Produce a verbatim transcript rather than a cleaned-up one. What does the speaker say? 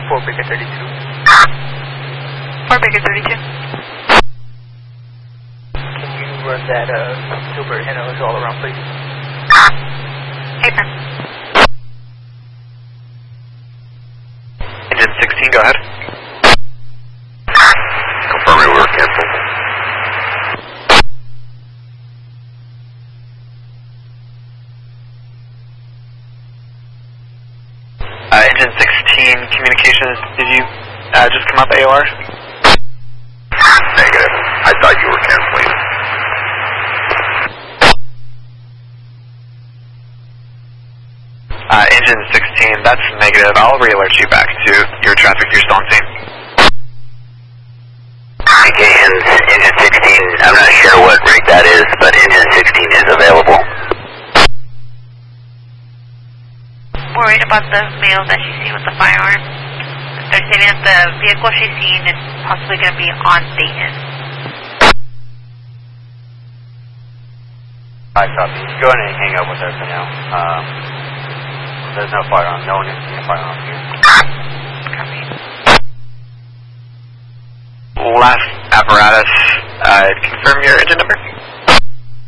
four Baker thirty-two. four Baker thirty-two. Can you run that uh, Gilbert Hennos all around, please? Hey, man. Engine sixteen, go ahead. Confirm we were canceled. Uh, engine sixteen, communications, did you uh, just come up A O R? Negative. I thought you were canceling. Uh, engine sixteen, that's negative. I'll re-alert you back to your traffic you're still on scene. Communications, engine sixteen, I'm not sure what rig that is, but engine sixteen is available. Worried about the male that she's seen with the firearm. They're saying that the vehicle she's seen is possibly going to be on Dayton. I copy. Go ahead and hang up with her for now. Um, there's no firearm. No one has seen a firearm here. Copy. Last apparatus, uh, confirm your engine number.